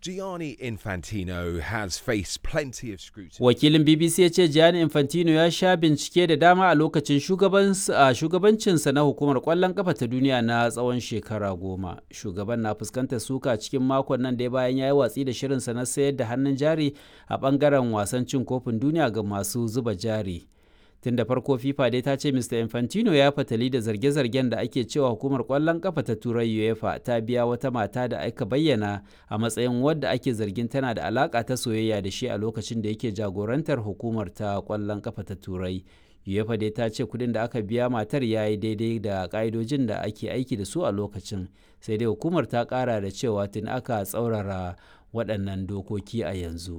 Gianni Infantino has faced plenty of scrutiny. Wakilin BBC ya ce Gianni Infantino ya sha bincike da dama a lokacin shugabancinsa na hukumar ƙwallon ƙafa ta duniya na tsawon shekara 10. Shugaban na fuskantar suka cikin makon nan dai bayan ya yi watsi da shirinsa na sayar da hannun jari a ɓangaren wasan cin kofin duniya ga masu zuba jari. Tun da farko FIFA dai ta ce Mr. Infantino ya fatali da zarge-zargen da ake cewa hukumar ƙwallon ƙafa ta Turai UEFA ta biya wata mata da aka bayyana a matsayin wadda ake zargin tana da alaƙa ta soyayya da shi a lokacin da yake jagorantar hukumar ta ƙwallon ƙafa ta Turai. UEFA dai ta ce kuɗin da aka biya matar ya yi daidai da ƙa'idojin da ake aiki da su a lokacin, sai dai hukumar ta ƙara da cewa tun aka tsaurara waɗannan dokoki a yanzu.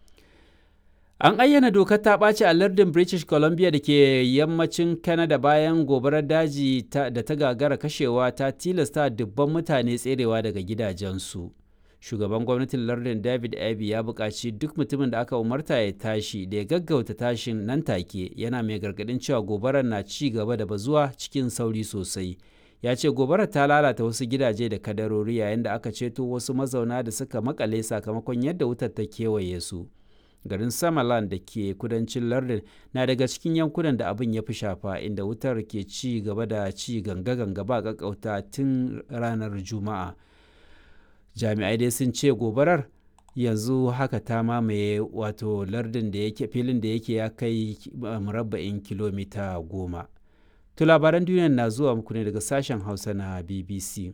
An ayyana dokar ta ɓaci a lardin British Columbia da ke yammacin Canada bayan gobarar daji da ta gagara kashewa ta tilasta dubban mutane tserewa daga gidajensu. Shugaban gwamnatin lardin David Eby ya buƙaci duk mutumin da aka umarta ya tashi da ya gaggauta tashin nan take, yana mai gargaɗin cewa gobarar na ci gaba da bazuwa cikin sauri sosai. Ya ce gobarar ta lalata wasu gidaje da kadarori yayin da aka ceto wasu mazauna da suka makale sakamakon yadda wutar ta kewaye su. Garin Summerland da ke kudancin lardin na daga cikin yankunan da abin ya fi shafa, inda wutar ke ci gaba da ci ganga-ganga ba ƙaƙƙauta tun ranar Juma'a. Jami'ai dai sun ce gobarar yanzu haka ta mamaye wato lardin da yake filin da yake ya kai murabba'in kilomita 10. To labaran duniya na zuwa muku ne daga sashen Hausa na BBC.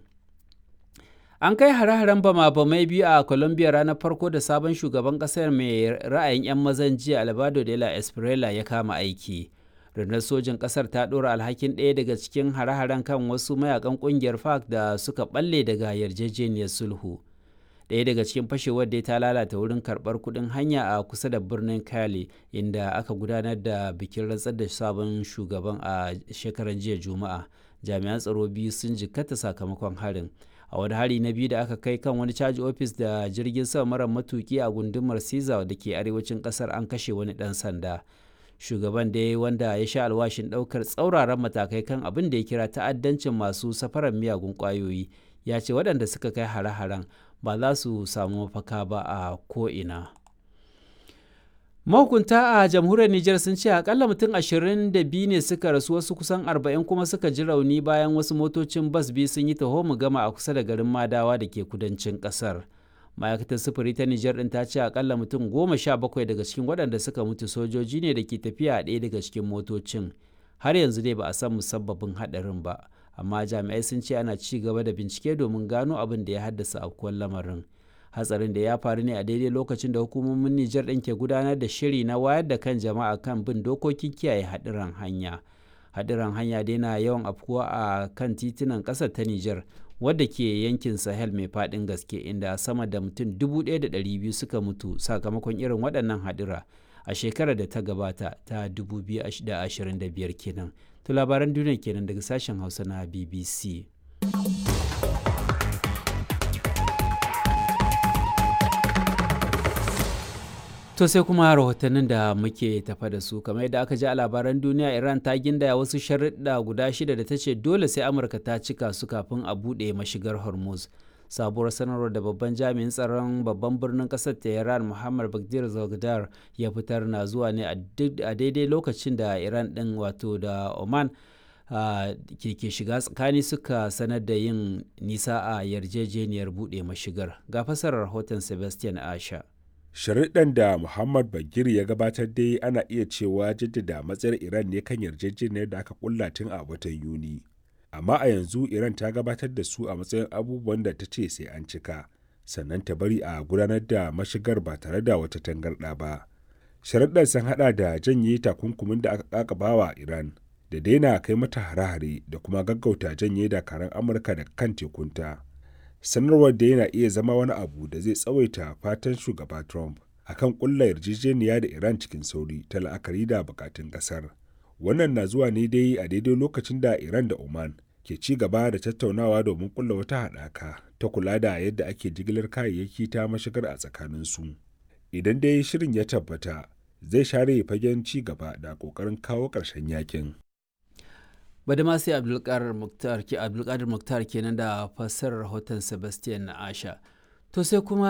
An kai hare-haren bama-bamai biyu a Colombia ranar farko da sabon shugaban ƙasar mai ra'ayin 'yan mazan jiya Alvaro de la Espriella ya kama aiki. Rundunar sojin ƙasar ta ɗora alhakin ɗaya daga cikin hare-haren kan wasu mayakan ƙungiyar FARC da suka ɓalle daga yarjejeniyar sulhu. Ɗaya daga cikin fashewar dai ta lalata wurin karɓar kuɗin hanya a kusa da birnin Cali, inda aka gudanar da bikin rantsar da sabon shugaban a shekaran jiya Juma'a. Jami'an tsaro biyu sun jikkata sakamakon harin. A wani hari na biyu da aka kai kan wani caji ofis da jirgin sama mara matuki a gundumar Siza da ke arewacin kasar, an kashe wani ɗan sanda. Shugaban da wanda ya sha alwashin ɗaukar tsauraran matakai kan abin da ya kira ta'addancin masu safarar miyagun ƙwayoyi, ya ce waɗanda suka kai hare-haren ba za su samu mafaka ba a ko'ina. Mahukunta a jamhuriyar Nijar sun ce akalla mutum 22 ne suka rasu, wasu kusan 40 kuma suka ji rauni bayan wasu motocin bas biyu sun yi taho-mu-gama a kusa da garin Madawa da ke kudancin ƙasar. Ma'aikatar sufuri ta Nijar ɗin ta ce akalla mutum 17 daga cikin waɗanda suka mutu sojoji ne da ke tafiya a ɗaya daga cikin motocin. Har yanzu dai ba a san musabbabin haɗarin ba, amma jami'ai sun ce ana ci gaba da bincike domin gano abin da ya haddasa afkuwar lamarin. Hatsarin da ya faru ne a daidai lokacin da hukumomin Nijar ɗin ke gudanar da shiri na wayar da kan jama'a kan bin dokokin kiyaye haɗuran hanya. Haɗuran hanya dai na yawan afkuwa a kan titunan ƙasar ta Nijar, wadda ke yankin Sahel mai faɗin gaske, inda sama da mutum 1,200 suka mutu sakamakon irin waɗannan haɗura a shekarar da ta gabata ta 2025 kenan. To labaran duniya kenan daga sashen Hausa na BBC. To sai kuma rahotannin da muke tafa da su, kamar yadda aka ji a labaran duniya, Iran ta gindaya wasu sharuɗa guda 6 da ta ce dole sai Amurka ta cika su kafin a buɗe mashigar Hormuz. Sabuwar sanarwar da babban jami'in tsaron babban birnin ƙasar Tehran Muhammad Baghir Zogdar ya fitar na zuwa ne a daidai lokacin da Iran ɗin wato da Oman ke shiga tsakani suka sanar da yin nisa a yarjejeniyar buɗe mashigar. Ga fasarar rahoton Sebastian Asha. Sharuɗan da Muhammad Baghir ya gabatar dai ana iya cewa jaddada matsayar Iran ne kan yarjejeniyar da aka kulla tun a watan Yuni. Amma a yanzu Iran ta gabatar da su a matsayin abubuwan da ta ce sai an cika, sannan ta bari a gudanar da mashigar ba tare da wata tangarɗa ba. Sharuɗan sun haɗa da janye takunkumin da aka ƙaƙabawa Iran, da daina kai mata hare-hare da kuma gaggauta janye dakaran Amurka daga kan tekunta. Sanarwar da yana iya zama wani abu da zai tsawaita fatan shugaba Trump akan kulla yarjejeniya da Iran cikin sauri ta la'akari da bukatun kasar. Wannan na zuwa ne dai a daidai lokacin da Iran da Oman ke ci gaba da tattaunawa domin kulla wata haɗaka ta kula da yadda ake jigilar kayayyaki ta mashigar a tsakaninsu. Idan dai shirin ya tabbata, zai share fagen ci gaba da ƙoƙarin kawo ƙarshen yakin. Badamasi Abdulkadir Mukhtar kenan da fassarar rahoton Sebastian na Asha. To sai kuma